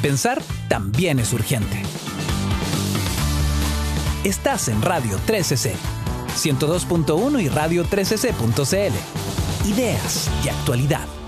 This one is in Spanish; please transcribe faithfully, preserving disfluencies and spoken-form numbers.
Pensar también es urgente. Estás en Radio trece ce, ciento dos punto uno y radio trece ce punto ce ele. Ideas y actualidad.